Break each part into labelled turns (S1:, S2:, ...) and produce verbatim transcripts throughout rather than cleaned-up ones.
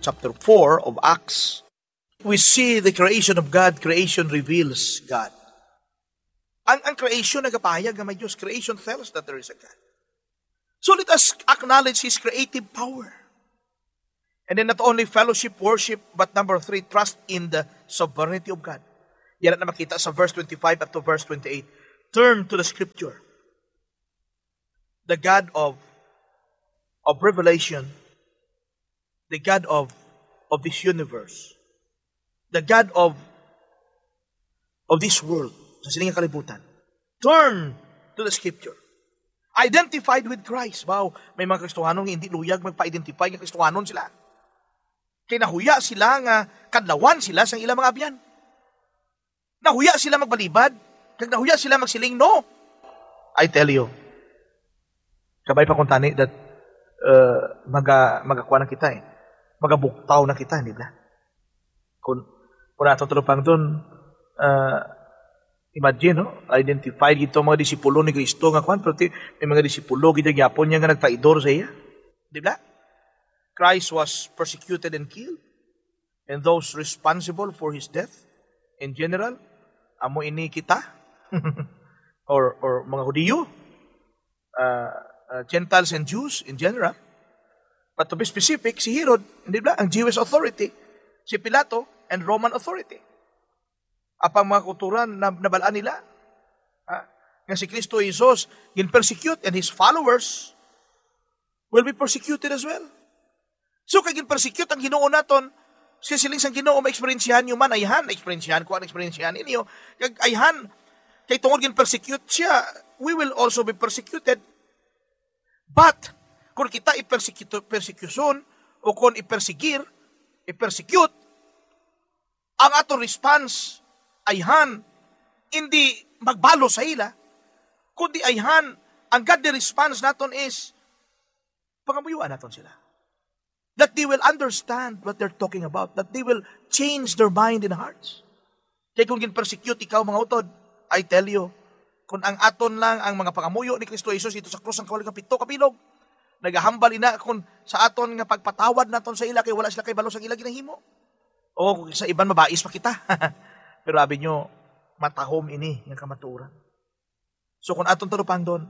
S1: chapter four of Acts, we see the creation of God. Creation reveals God. Ang, ang creation nagapahayag na may Diyos. Creation tells that there is a God. So let us acknowledge His creative power. And then not only fellowship, worship, but number three, trust in the sovereignty of God. Yan na makita sa verse twenty-five up to verse twenty-eight. Turn to the Scripture. The God of, of revelation, the God of, of this universe, the God of, of this world, sa siningang kalibutan. Turn to the Scripture. Identified with Christ. Wow, may mga Kristohanon hindi luyag magpa-identify ng Kristohanon sila. Kaya nahuya sila nga kadlawan sila sa ilang mga abyan. Nahuya sila magbalibad. Kaya nahuya sila magsiling no. I tell you, kabay pa kung tani that uh, maga, magakuha na kita eh. Magabuktaw na kita, hindi ba? Kung, kung natin tulupang doon, uh, imagine, no? Identified ito mga disipulo ni Kristo nga kwan, pero may mga disipulo, kita gyapon niya nga nagpaidor sa iya. Di ba? Christ was persecuted and killed, and those responsible for His death, in general, amo ini kita, or, or mga Hudiyo, uh, uh, Gentiles and Jews in general. But to be specific, si Herod, hindi ba? Ang Jewish authority, si Pilato, and Roman authority. Apang mga kulturan na nabalaan nila, ha? Nga si Kristo Jesus, gin-persecute, and His followers will be persecuted as well. So, kay gin-persecute ang Ginoo naton, sisiling sang Ginoo, ma-experiensyahan nyo man, ayhan, na-experiensyahan ko, ang experiensyahan ninyo, kag ayhan, kay tungod gin-persecute siya, we will also be persecuted. But, kung kita i-persecution, o kung i-persigir, i-persecute, ang atong response, ayhan, hindi magbalo sa ila, kundi ayhan, ang godly response naton is, pangamuyuan naton sila. That they will understand what they're talking about, that they will change their mind and hearts. Kaya kung gin-persecute ikaw mga utod, I tell you, kung ang aton lang ang mga pangamuyo ni Kristo Jesus ito sa krus ang kawali kapito kapilog, nagahambal ina kung sa aton nga pagpatawad naton sa ila kay wala sila kay balo sa ila ginahimo. O kung sa iban mabais pa kita. Pero sabi nyo, matahom ini yung kamaturan. So kung aton tulupang doon,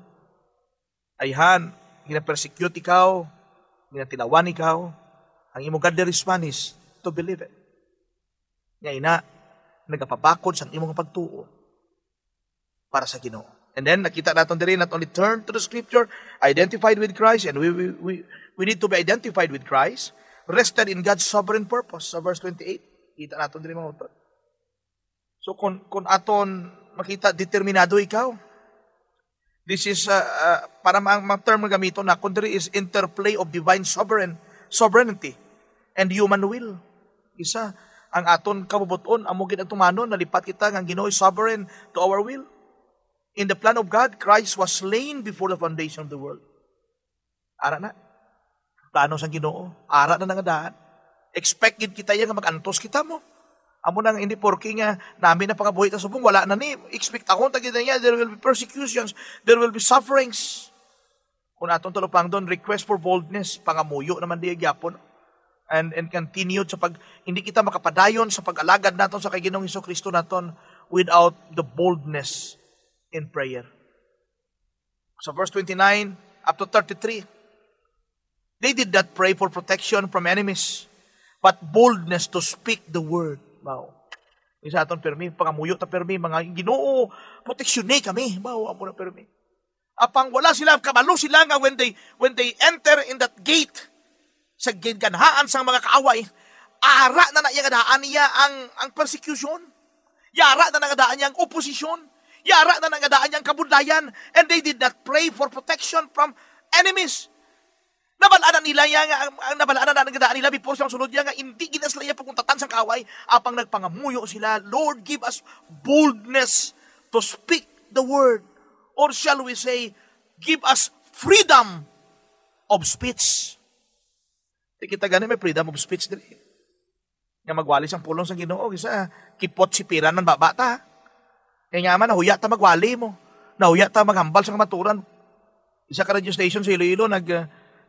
S1: ayhan, gina-persecute ikaw, ginatilawan ikaw, ang imong godly response is to believe it. Nga ina, nagapabakod sa imong pagtuo para sa Ginoo. And then, nakita natin din, not only turn to the Scripture, identified with Christ, and we, we, we, we need to be identified with Christ, rested in God's sovereign purpose. Sa verse twenty-eight, kita natin din mga utod. So, kung, kung aton makita, determinado ikaw, this is, uh, uh, para ang mga term na gamito na, kung there is interplay of divine sovereign, sovereignty and human will. Isa, ang aton kabubuton, amugin ang tumanon, nalipat kita ng Ginoo is sovereign to our will. In the plan of God, Christ was slain before the foundation of the world. Ara na. Plano sa Ginoo. Ara na nangadaan. Expected kita yan nga mag-antos kita mo. Amo nang hindi porke nga namin na pangabuhi ta subong wala na ni expect ako ta kita niya there will be persecutions, there will be sufferings. Kung atong tulupang doon request for boldness, pangamuyo naman di gyapon. And and continue sa pag hindi kita makapadayon sa pag-alagad naton sa kay Ginoong Hesukristo naton without the boldness in prayer. So verse twenty-nine up to thirty-three. They did not pray for protection from enemies, but boldness to speak the word. Wow. Isa aton permi, pangamuyo ta permi, mga Ginoo, proteksyon kami. Wow, amo na permi. Apang wala sila, kabalo sila nga when they, when they enter in that gate, sa ganhaan sang mga kaaway, ara na na iyangadaan niya ang, ang persecution. Yara na nangadaan niya ang opposition. Yara na nangadaan niya ang kabudlayan. And they did not pray for protection from enemies. Nabalaan nila yang ang nabalaan na nagdaan nila before sa sunod yang hindi ginasla iya pagkuntatan sa kaway apang nagpangamuyo sila, Lord, give us boldness to speak the word, or shall we say give us freedom of speech. Di kita gani may freedom of speech dili. Nga magwalis ang pulong sa Ginoo kisa kipot si piran ng babata. Kaya nga man nahuya ta magwali mo. Nahuya ta maghambal sa kamaturan. Isa ka radio station sa Iloilo nag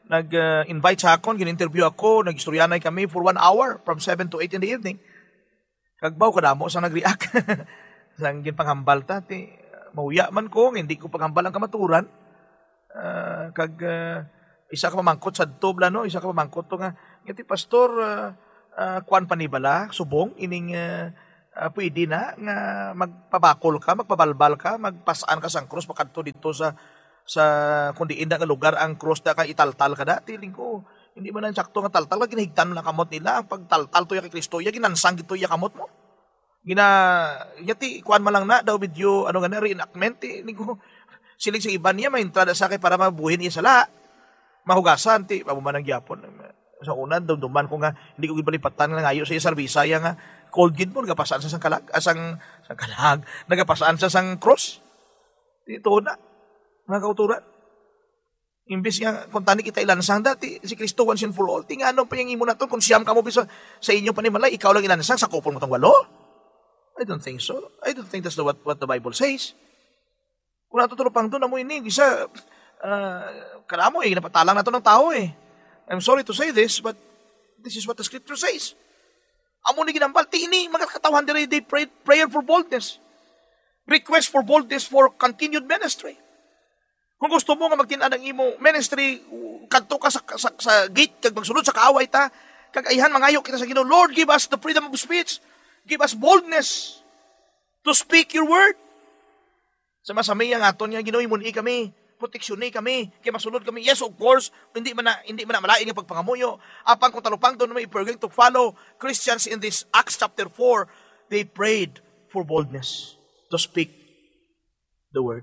S1: nag-invite sa akon, gin-interview ako, nag-istoryanay kami for one hour from seven to eight in the evening. Kagbaw kadamo sa nag-react. Sang ginpanghambal ta ti mauya man ko, hindi ko paghambal ang kamaturan. Uh, kag uh, isa ka pamangkot sa tubla no, isa ka pamangkot to nga ngiti pastor uh, uh, kuan panibala subong ining uh, uh, pwede na nga magpabakol ka, magpabalbal ka, magpasaan ka sang cross makadto dito sa sa kundi inda nga lugar ang cross da ka italtal ka dati lingko. Hindi man ang sakto nga taltal ka ginahigtan mo na kamot nila ang pagtaltal to ya kay Kristo ya ginansang gito ya kamot mo. Gina yati kuan man lang na daw video ano nga na reenactment eh, lingko. Siling sa iba niya may entrada sa akin para mabuhin niya sala. Mahugasan ti pabuman ang gyapon. Sa unan dumduman ko nga hindi ko gipalipatan nga ngayo sa iya serbisa ya nga cold gid mo nagapasaan sa sang kalag asang sang kalag nagapasaan sa sang cross. Dito na mga kauturan. Imbis nga kung tani kita ilansang dati si Kristo once and for all. Tinga ano pa yung imo na to kung siyam ka mo bisa sa inyo panimalay ikaw lang ilansang sa kupon mo tong walo. I don't think so. I don't think that's the, what what the Bible says. Kung natutulupang doon, amo ini, bisa, uh, kalamo eh, napatalang na to ng tao eh. I'm sorry to say this, but this is what the scripture says. Amo ni ginambal, tini, mga katawan dire, they pray, prayer for boldness. Request for boldness for continued ministry. Kung gusto mo nga magtinad ang imo ministry, kadto ka sa, sa, sa gate, kag magsunod sa kaaway ta, kag ayhan mangayo kita sa Ginoo, Lord, give us the freedom of speech. Give us boldness to speak your word. Sa masami ang aton nga Ginoo imuni kami, proteksyon kami, kay masulod kami. Yes, of course, hindi man na hindi man na malain ang pagpangamuyo. Apang kung talupang doon may we're going to follow Christians in this Acts chapter four, they prayed for boldness to speak the word.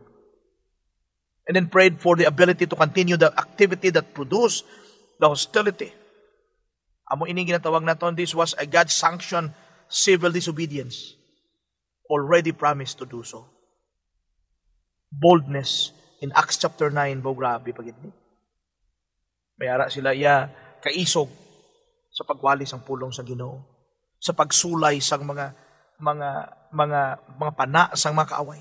S1: And then prayed for the ability to continue the activity that produced the hostility. Amo ini ginatawag naton, this was a God-sanctioned civil disobedience. Already promised to do so. Boldness in Acts chapter nine, bo grabe pagit ni. May ara sila iya kaisog sa pagwalis ang pulong sa Ginoo, sa pagsulay sang mga mga mga mga pana sang mga kaaway.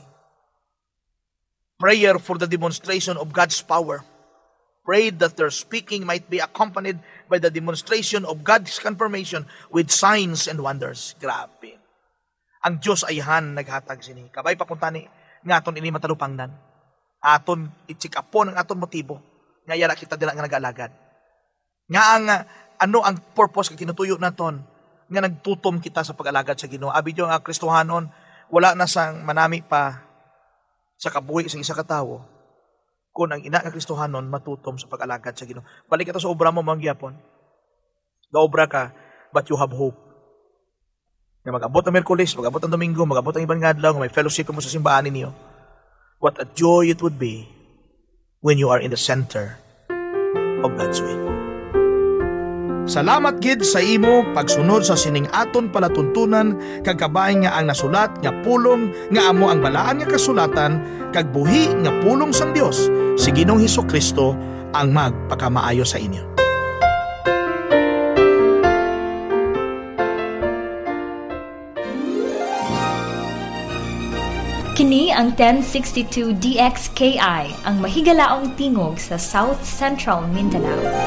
S1: Prayer for the demonstration of God's power. Prayed that their speaking might be accompanied by the demonstration of God's confirmation with signs and wonders. Grabe. Ang Diyos ay han naghatag sini. Kabay pa kung tani nga aton ini matalupangnan. Aton itsikapon ang aton motibo. Nga yara kita dila nga nag-alagad. Nga ang ano ang purpose kag tinutuyo naton nga nagtutom kita sa pag-alagad sa Ginoo. Abi ang Kristohanon wala na sang manami pa sa kabuhi sa isa ka tawo. Kung ang ina nga Kristohanon matutom sa pag-alagad sa Ginoo. Balik ka sa obra mo mga gyapon. Gaobra ka, but you have hope. Nga mag-abot ang Miyerkules, mag-abot ang Domingo, mag-abot ang ibang adlaw, may fellowship mo sa simbahan ninyo. What a joy it would be when you are in the center of God's will. Salamat gid sa imo pagsunod sa sining aton palatuntunan kag kabay nga ang nasulat nga pulong nga amo ang balaan nga kasulatan kag buhi nga pulong sang Dios si Ginoong Hesukristo ang magpakamaayo sa inyo.
S2: Kini ang ten sixty-two D X K I, ang mahigalaong tingog sa South Central Mindanao.